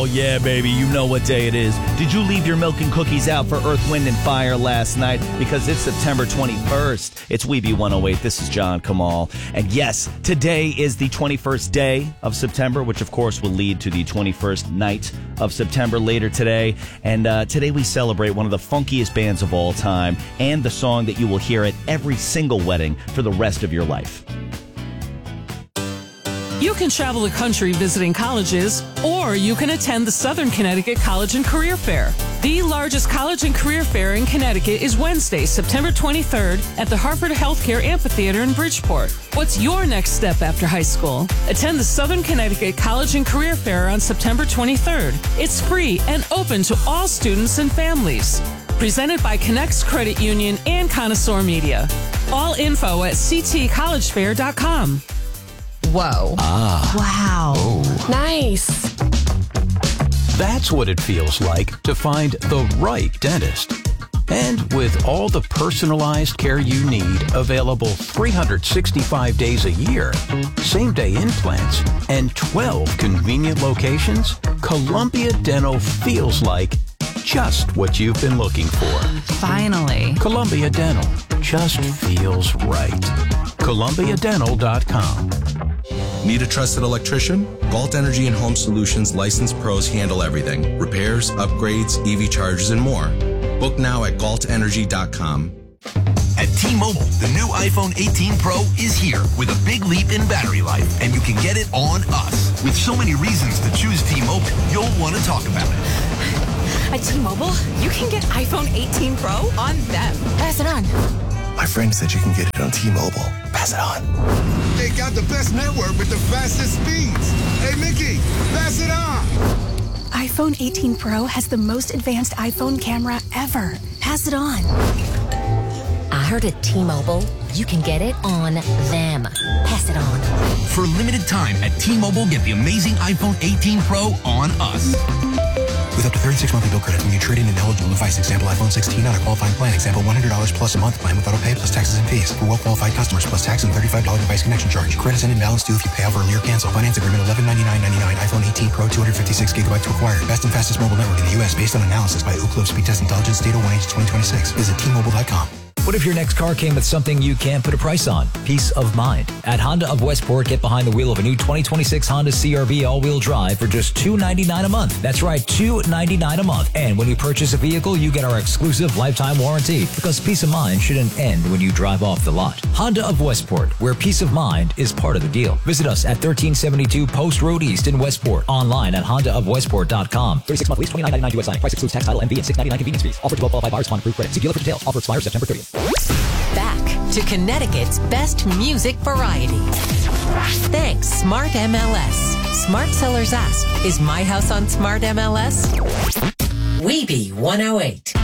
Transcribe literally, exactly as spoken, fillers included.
Oh, yeah, baby, you know what day it is. Did you leave your milk and cookies out for Earth, Wind, and Fire last night? Because it's September twenty-first. It's Weeby one oh eight. This is John Kamal. And yes, today is the twenty-first day of September, which of course will lead to the twenty-first night of September later today. And uh, today we celebrate one of the funkiest bands of all time and the song that you will hear at every single wedding for the rest of your life. You can travel the country visiting colleges, or you can attend the Southern Connecticut College and Career Fair. The largest college and career fair in Connecticut is Wednesday, September twenty-third at the Hartford Healthcare Amphitheater in Bridgeport. What's your next step after high school? Attend the Southern Connecticut College and Career Fair on September twenty-third. It's free and open to all students and families. Presented by Connects Credit Union and Connoisseur Media. All info at c t college fair dot com. Whoa. Ah. Wow. Oh. Nice. That's what it feels like to find the right dentist. And with all the personalized care you need available three hundred sixty-five days a year, same-day implants, and twelve convenient locations, Columbia Dental feels like just what you've been looking for. Finally. Columbia Dental just feels right. Columbia Dental dot com. Need a trusted electrician? Galt Energy and Home Solutions licensed pros handle everything. Repairs, upgrades, E V chargers, and more. Book now at Galt Energy dot com. At T-Mobile, the new iPhone eighteen Pro is here with a big leap in battery life, and you can get it on us. With so many reasons to choose T-Mobile, you'll want to talk about it. At T-Mobile, you can get iPhone eighteen Pro on them. Pass it on. My friend said you can get it on T-Mobile. Pass it on. They got the best network with the fastest speeds. Hey, Mickey, pass it on. iPhone eighteen Pro has the most advanced iPhone camera ever. Pass it on. I heard at T-Mobile, you can get it on them. Pass it on. For a limited time at T-Mobile, get the amazing iPhone eighteen Pro on us. With up to thirty-six monthly bill credits when you trade in an eligible device. Example, iPhone sixteen on a qualifying plan. Example, one hundred dollars plus a month plan with auto pay plus taxes and fees. For well-qualified customers plus tax and thirty-five dollars device connection charge. Credits and balance due if you pay off early or cancel. Finance agreement eleven ninety-nine ninety-nine. iPhone eighteen Pro two hundred fifty-six gigabytes required. Best and fastest mobile network in the U S based on analysis by Ookla Speed Test Intelligence Data one H twenty twenty-six. Visit T Mobile dot com. What if your next car came with something you can't put a price on? Peace of mind. At Honda of Westport, get behind the wheel of a new twenty twenty-six Honda C R V all-wheel drive for just two hundred ninety-nine dollars a month. That's right, two hundred ninety-nine dollars a month. And when you purchase a vehicle, you get our exclusive lifetime warranty, because peace of mind shouldn't end when you drive off the lot. Honda of Westport, where peace of mind is part of the deal. Visit us at thirteen seventy-two Post Road East in Westport. Online at honda of westport dot com. thirty-six month lease, twenty-nine ninety-nine U S I. Price excludes tax, title, M V, and six hundred ninety-nine convenience fees. Offer to well qualified buyers upon approved credit. See dealer for details. Offer expires September thirtieth. Back to Connecticut's best music variety. Thanks, Smart M L S. Smart Sellers ask, is my house on Smart M L S? Weeby one oh eight.